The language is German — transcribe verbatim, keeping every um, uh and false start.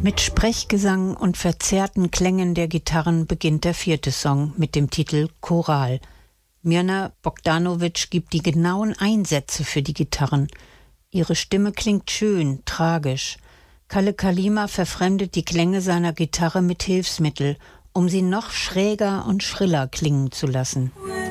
Mit Sprechgesang und verzerrten Klängen der Gitarren beginnt der vierte Song mit dem Titel Choral. Mirna Bogdanovic gibt die genauen Einsätze für die Gitarren. Ihre Stimme klingt schön, tragisch. Kalle Kalima verfremdet die Klänge seiner Gitarre mit Hilfsmittel, um sie noch schräger und schriller klingen zu lassen.